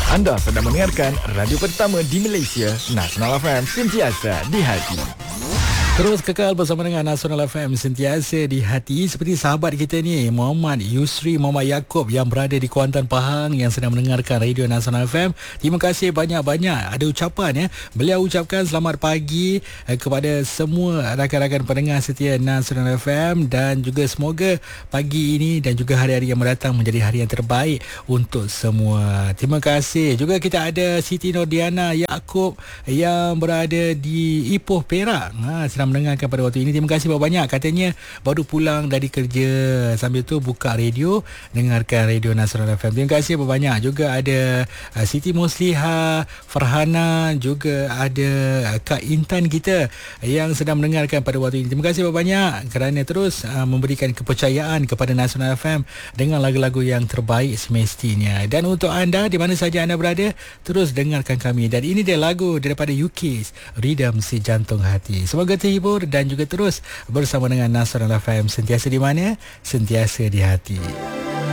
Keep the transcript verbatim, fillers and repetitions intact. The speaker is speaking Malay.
Anda sedang mendengarkan radio pertama di Malaysia, Nasional F M, sentiasa di hati. Terus kekal bersama dengan Nasional F M, sentiasa di hati. Seperti sahabat kita ni, Muhammad Yusri Muhammad Yaakob yang berada di Kuantan, Pahang, yang sedang mendengarkan radio Nasional F M. Terima kasih banyak-banyak. Ada ucapan ya. Beliau ucapkan selamat pagi eh, kepada semua rakan-rakan pendengar setia Nasional F M, dan juga semoga pagi ini dan juga hari-hari yang mendatang menjadi hari yang terbaik untuk semua. Terima kasih. Juga kita ada Siti Nordiana Yaakob yang berada di Ipoh, Perak. Ha, sedang mendengarkan pada waktu ini. Terima kasih banyak-banyak. Katanya baru pulang dari kerja, sambil tu buka radio, dengarkan radio Nasional F M. Terima kasih banyak. Juga ada uh, Siti Musliha, Farhana, juga ada uh, Kak Intan kita yang sedang mendengarkan pada waktu ini. Terima kasih banyak kerana terus uh, memberikan kepercayaan kepada Nasional F M dengan lagu-lagu yang terbaik semestinya. Dan untuk anda, di mana saja anda berada, terus dengarkan kami. Dan ini dia lagu daripada U K, Rhythm Si Jantung Hati. Semoga terhibur dan juga terus bersama dengan Nasional F M, sentiasa di mana? Sentiasa di hati.